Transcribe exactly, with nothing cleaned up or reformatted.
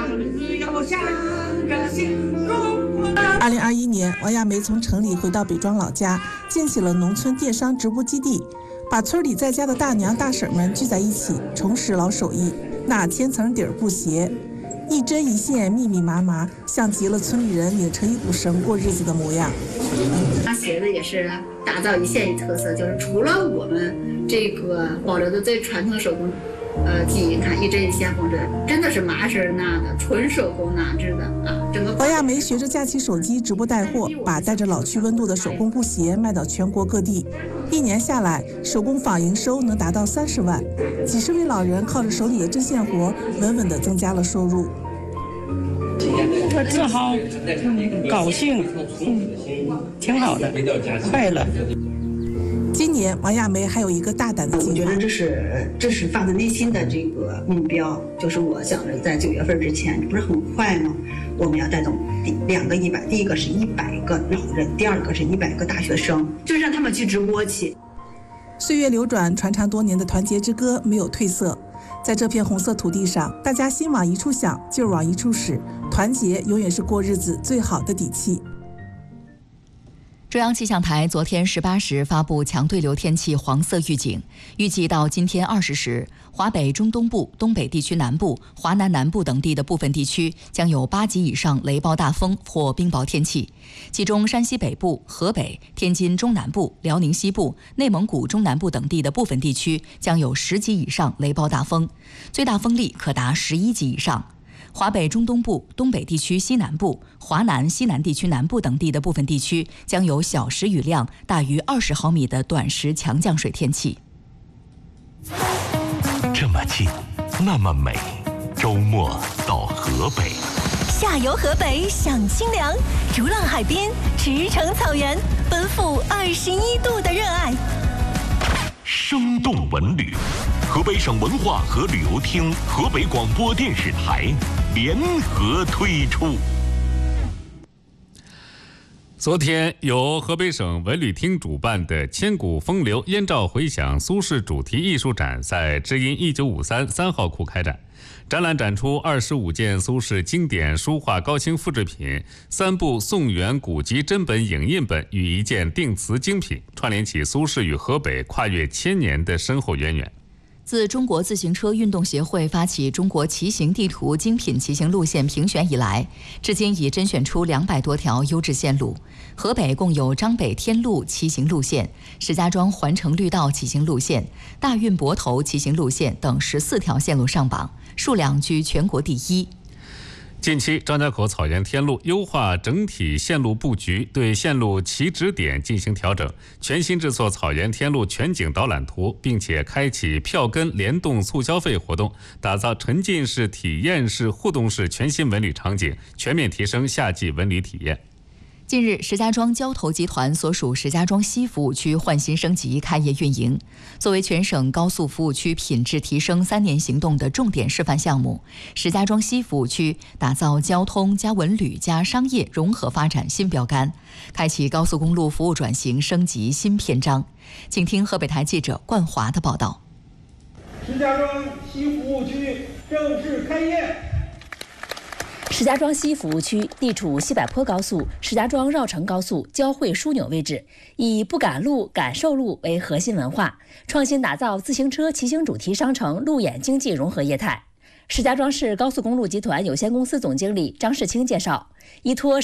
二零二一年，王亚梅从城里回到北庄老家，建起了农村电商直播基地，把村里在家的大娘大婶们聚在一起，重拾老手艺。那千层底儿布鞋，一针一线密密麻麻，像极了村里人拧成一股绳过日子的模样。 他鞋子也是打造一线一特色，就是除了我们这个保留的最传统的手工呃技艺，看一针一线缝制，真的是麻绳纳的，纯手工纳制的啊。整个王亚梅学着架起手机直播带货，把带着老区温度的手工布鞋卖到全国各地。一年下来，手工坊营收能达到三十万，几十位老人靠着手里的针线活，稳稳地增加了收入。 我自豪、高兴，嗯，挺好的，快乐。 今年王亚梅还有一个大胆的计划， 我觉得这是这是发自内心的这个目标，就是我想着在九月份之前，不是很快吗？我们要带动第两个一百，第一个是一百个老人，第二个是一百个大学生，就是让他们去直播去。 岁月流转，传唱多年的团结之歌没有褪色。在这片红色土地上，大家心往一处想，劲儿往一处使，团结永远是过日子最好的底气。 中央气象台昨天十八时发布强对流天气黄色预警，预计到今天二十时，华北中东部、东北地区南部、华南南部等地的部分地区将有八级以上雷暴大风或冰雹天气，其中山西北部、河北、天津中南部、辽宁西部、内蒙古中南部等地的部分地区将有十级以上雷暴大风，最大风力可达十一级以上。华北中东部、东北地区西南部、华南西南地区南部等地的部分地区将有小时雨量大于二十毫米的短时强降水天气。 这么近，那么美，周末到河北， 下游河北享清凉，逐浪海边，驰骋草原，奔赴二十一度的热爱。 生动文旅，河北省文化和旅游厅、河北广播电视台联合推出。 昨天，由河北省文旅厅主办的“千古风流，燕赵回响”苏轼主题艺术展在知音一九五三三号库开展。展览展出二十五件苏轼经典书画高清复制品、三部宋元古籍真本影印本与一件定瓷精品，串联起苏轼与河北跨越千年的深厚渊源。 自中国自行车运动协会发起中国骑行地图精品骑行路线评选以来，至今已甄选出两百多条优质线路。河北共有张北天路骑行路线、石家庄环城绿道骑行路线、大运泊头骑行路线等十四条线路上榜，数量居全国第一。 近期，张家口草原天路优化整体线路布局，对线路起止点进行调整，全新制作草原天路全景导览图，并且开启票根联动促销费活动，打造沉浸式、体验式、互动式全新文旅场景，全面提升夏季文旅体验。 近日，石家庄交投集团所属石家庄西服务区换新升级开业运营。作为全省高速服务区品质提升三年行动的重点示范项目，石家庄西服务区打造交通加文旅加商业融合发展新标杆，开启高速公路服务转型升级新篇章。请听河北台记者冠华的报道。 石家庄西服务区正式开业。 石家庄西服务区地处西柏坡高速、石家庄绕城高速交汇枢纽位置，以不赶路、感受路为核心文化，创新打造自行车骑行主题商城路演经济融合业态。石家庄市高速公路集团有限公司总经理张世清介绍，依托